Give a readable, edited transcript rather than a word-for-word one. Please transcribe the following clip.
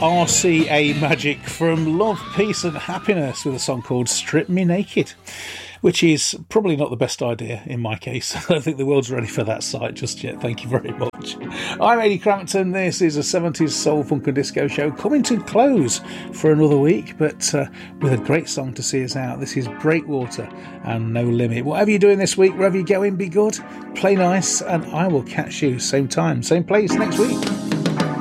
RCA Magic from Love, Peace and Happiness with a song called Strip Me Naked, which is probably not the best idea in my case. I don't think the world's ready for that sight just yet. Thank you very much. I'm Ady Crampton. This is a 70s soul, funk and disco show coming to close for another week, but with a great song to see us out. This is Breakwater and No Limit. Whatever you're doing this week, wherever you're going, be good, play nice, and I will catch you same time, same place next week.